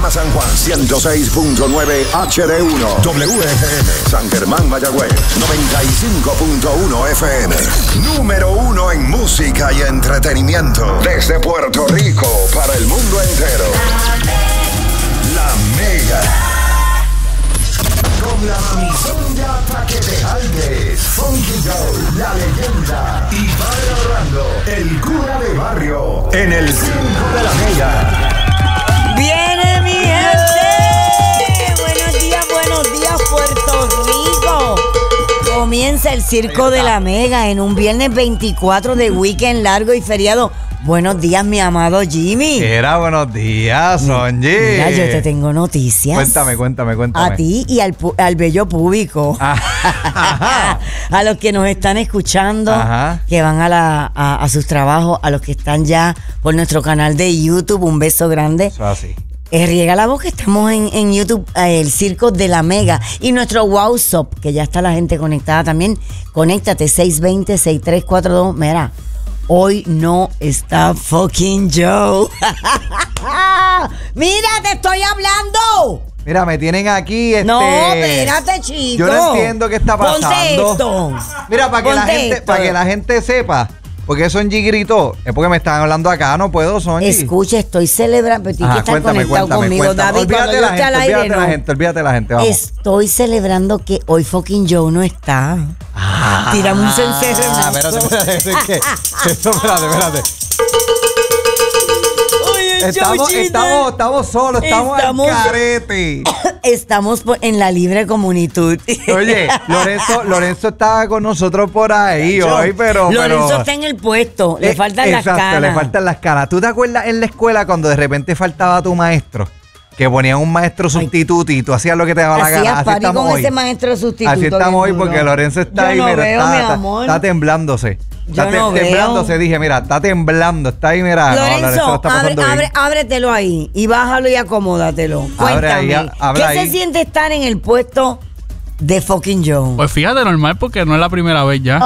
Guayama, San Juan, 106.9 HD1. WFM, San Germán, Mayagüez, 95.1 FM. Número 1 en música y entretenimiento. Desde Puerto Rico para el mundo entero. La Mega. Con la mamizonga pa' que te jaldes. Funky Joe, la leyenda. Y Padre Orlando, el cura de barrio. En el Circo de la Mega. ¡Viene mi gente! Buenos días, Puerto Rico. Comienza el Circo de la Mega en un viernes 24 de weekend largo y feriado. Buenos días, mi amado Jimmy. Buenos días, Sonji. Mira, yo te tengo noticias. Cuéntame. A ti y al bello público. A los que nos están escuchando, que van a sus trabajos, a los que están ya por nuestro canal de YouTube, un beso grande. Eso así. Riega la voz que estamos en YouTube, el Circo de la Mega. Y nuestro WhatsApp, que ya está la gente conectada también. Conéctate, 620-6342. Mira, hoy no está fucking Joe. Mira, te estoy hablando. Mira, me tienen aquí. No, espérate, chico. Yo no entiendo qué está pasando. Ponte esto. Mira, para que la gente sepa. Porque Sonji gritó, es porque me están hablando acá, no puedo, Sonji. Escucha, estoy celebrando, pero tienes que estar conectado conmigo, David. Olvídate la gente, vamos. Estoy celebrando que hoy fucking Joe no está. Tiramos un cencerro. Espérate. Estamos solos, estamos al carete. Estamos en la libre comunitud. Oye, Lorenzo estaba con nosotros por ahí hoy, pero Lorenzo está en el puesto, le faltan las canas. Le faltan las canas. ¿Tú te acuerdas en la escuela cuando de repente faltaba tu maestro? Que ponían un maestro sustituto y tú hacías lo que te daba la gana. Así estamos con hoy. Ese maestro sustituto. Así estamos hoy porque Lorenzo está ahí, está temblándose. Dije, mira, está temblando, está ahí, mira. Lorenzo, ábretelo ahí y bájalo y acomódatelo. Cuéntame, ¿qué se siente estar en el puesto de fucking Joe? Pues fíjate, normal, porque no es la primera vez ya.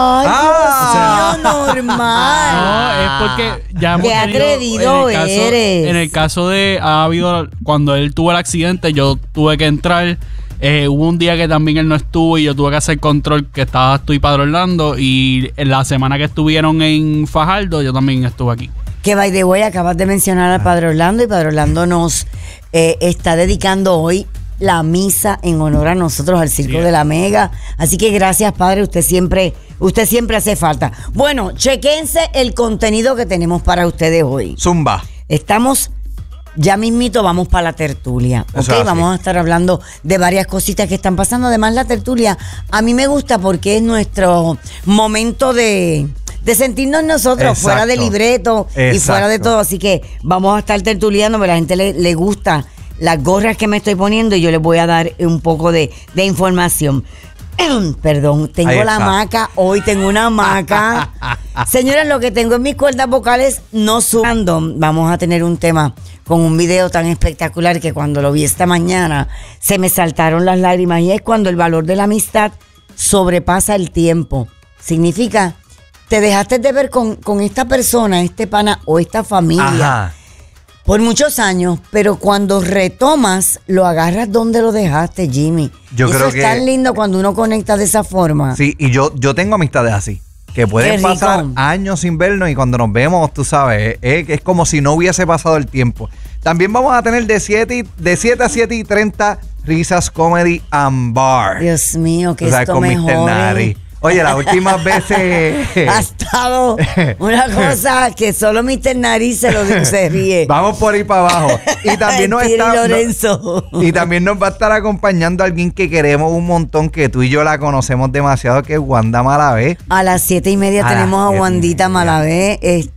Ay, normal. No, es porque ya hemos Qué atrevido eres. En el caso de, cuando él tuvo el accidente, yo tuve que entrar. Hubo un día que también él no estuvo y yo tuve que hacer control, que estaba tú y Padre Orlando, y en la semana que estuvieron en Fajardo yo también estuve aquí. Que by the way, acabas de mencionar al Padre Orlando, y Padre Orlando nos está dedicando hoy la misa en honor a nosotros, al Circo de la Mega. Así que gracias, Padre, usted siempre hace falta. Bueno, chequense el contenido que tenemos para ustedes hoy. Zumba. Estamos... Ya mismito vamos para la tertulia, ¿ok? Vamos a estar hablando de varias cositas que están pasando. Además, la tertulia a mí me gusta porque es nuestro momento de sentirnos nosotros. Exacto. Fuera de libreto. Exacto. Y fuera de todo. Así que vamos a estar tertuliando, pero a la gente le gusta las gorras que me estoy poniendo y yo les voy a dar un poco de información. Perdón, tengo la hamaca. Hoy tengo una hamaca. Señores, lo que tengo en mis cuerdas vocales no suban. Vamos a tener un tema con un video tan espectacular que cuando lo vi esta mañana se me saltaron las lágrimas, y es cuando el valor de la amistad sobrepasa el tiempo. Significa, te dejaste de ver con esta persona, este pana o esta familia por muchos años, pero cuando retomas, lo agarras donde lo dejaste, Jimmy. Yo creo que es tan lindo cuando uno conecta de esa forma. Sí, y yo tengo amistades así, que pueden pasar años sin vernos y cuando nos vemos, tú sabes, es como si no hubiese pasado el tiempo. También vamos a tener de 7 a 7:30 Risas Comedy and Bar. Dios mío, que esto mejore. Oye, las últimas veces ha estado una cosa que solo Mr. Nariz se ríe. Vamos por ahí para abajo. Y también nos va a estar acompañando alguien que queremos un montón, que tú y yo la conocemos demasiado, que es Wanda Malavé. A las 7:30 tenemos a Wandita Malavé,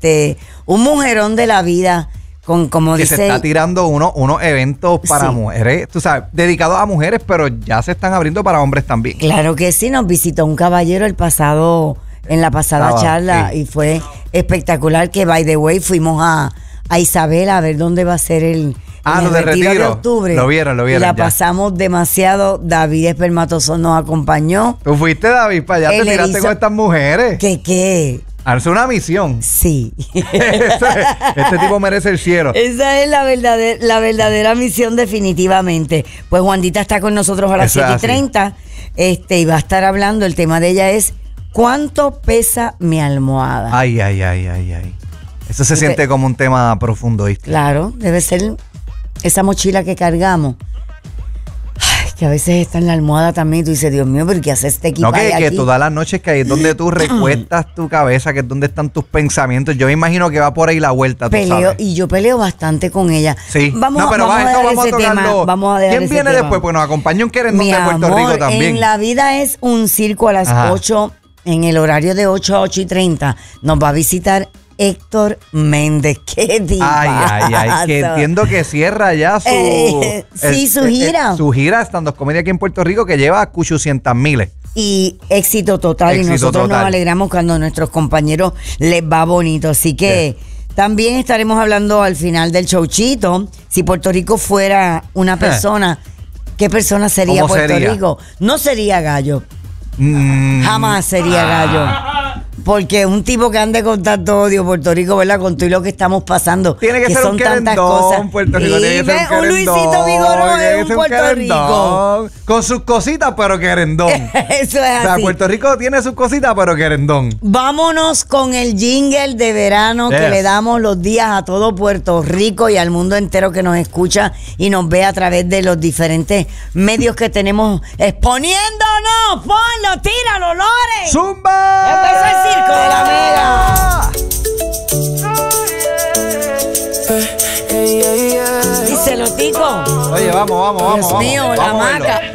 un mujerón de la vida. Como que dice, se está tirando unos eventos para mujeres, tú sabes, dedicados a mujeres, pero ya se están abriendo para hombres también. Claro que sí, nos visitó un caballero en la pasada charla, y fue espectacular. Que by the way fuimos a Isabela a ver dónde va a ser el retiro de octubre. Lo vieron. Y la pasamos demasiado. David Espermatozoide nos acompañó. Tú fuiste, David, para allá, te tiraste con estas mujeres. ¿Qué? Hace una misión. Sí. Este tipo merece el cielo. Esa es la verdadera misión, definitivamente. Pues Wandita está con nosotros a las 7:30. Y va a estar hablando, el tema de ella es ¿cuánto pesa mi almohada? Ay. Eso se siente como un tema profundo, ¿viste? Claro, debe ser esa mochila que cargamos. Ay, que a veces está en la almohada también y tú dices, Dios mío, ¿pero qué hace este equipaje que aquí? todas las noches que ahí es donde tú recuestas tu cabeza, que es donde están tus pensamientos. Yo me imagino que va por ahí la vuelta, tú sabes. Y yo peleo bastante con ella. Sí. Vamos a dejar ¿Quién viene después? Pues nos acompaña un querendón de Puerto Rico también. En la vida es un circo a las 8, en el horario de 8 a 8:30. Nos va a visitar Héctor Méndez. ¡Qué diva! Ay, que entiendo que cierra ya su gira. Su gira stand-up comedy aquí en Puerto Rico, que lleva 800,000. Y éxito total. Y nosotros nos alegramos cuando a nuestros compañeros les va bonito. Así que también estaremos hablando al final del showchito. Si Puerto Rico fuera una persona, ¿qué persona sería Puerto Rico? No sería Gallo. Jamás sería Gallo. Porque un tipo que ande con tanto odio Puerto Rico, ¿verdad? Con todo lo que estamos pasando. Tiene que ser son un tantas querendón, cosas. Puerto Rico. Tiene que ser un Luisito Vigoró es un Puerto Rico. Con sus cositas, pero querendón. Eso es así. O sea, Puerto Rico tiene sus cositas, pero querendón. Vámonos con el jingle de verano que le damos los días a todo Puerto Rico y al mundo entero que nos escucha y nos ve a través de los diferentes medios que tenemos exponiéndonos. Ponlo, tíralo, Lore. ¡Zumba! Empezó el circo de la Mega. Díselo, Tico. Oye, vamos. Dios mío, la maca.